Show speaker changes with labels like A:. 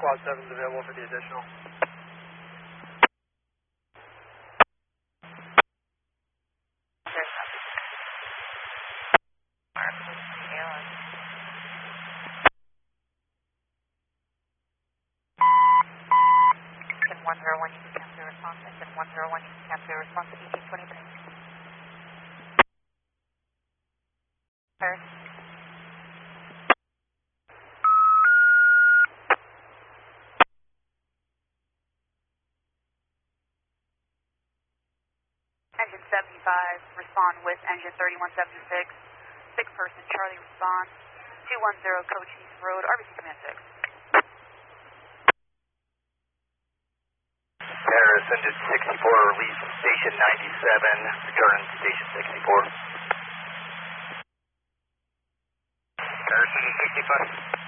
A: Squad 7 is available for the additional.
B: Engine 101, you can capture response. Engine 101, you can capture response to ET-23. Paris. Engine 75, respond with engine 3176. 6-person, Charlie respond. 210 Cochise Road, RBC Command 6.
C: Paris, engine 64, release station 97, return station 64.
A: Paris, engine 65.